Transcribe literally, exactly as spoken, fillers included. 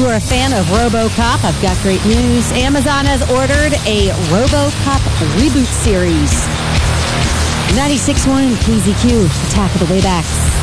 you are a fan of RoboCop, I've got great news. Amazon has ordered a RoboCop reboot series. ninety-six point one K Z Q, Attack of the Waybacks.